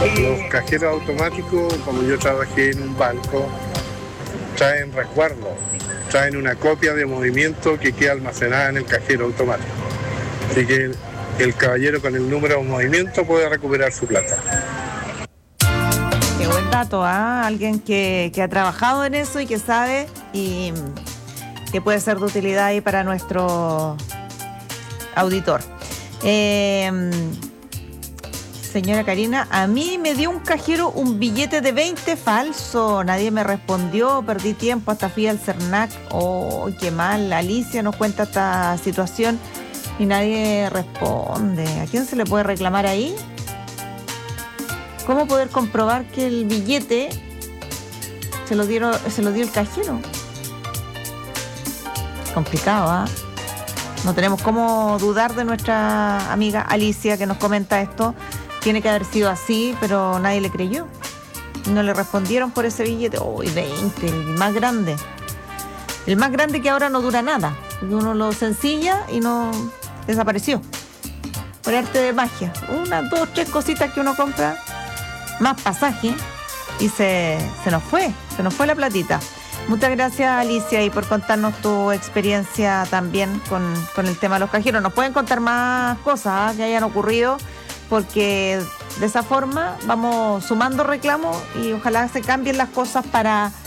Los cajeros automáticos, como yo trabajé en un banco, traen resguardo, traen una copia de movimiento que queda almacenada en el cajero automático. Así que el caballero con el número de movimiento puede recuperar su plata. Qué buen dato, ¿ah? Alguien que ha trabajado en eso y que sabe y que puede ser de utilidad ahí para nuestro auditor. Señora Karina, a mí me dio un cajero un billete de 20 falso, nadie me respondió, perdí tiempo, hasta fui al Cernac. Oh, qué mal. Alicia nos cuenta esta situación y nadie responde. ¿A quién se le puede reclamar ahí? ¿Cómo poder comprobar que el billete se lo dio el cajero? Complicado, ¿ah? No tenemos cómo dudar de nuestra amiga Alicia que nos comenta esto. Tiene que haber sido así, pero nadie le creyó. No le respondieron por ese billete. ¡Uy, 20! El más grande. El más grande que ahora no dura nada. Porque uno lo sencilla y no desapareció. Por arte de magia. 1, 2, 3 cositas que uno compra. Más pasaje. Y se nos fue. Se nos fue la platita. Muchas gracias, Alicia, y por contarnos tu experiencia también con el tema de los cajeros. Nos pueden contar más cosas que hayan ocurrido, porque de esa forma vamos sumando reclamos y ojalá se cambien las cosas para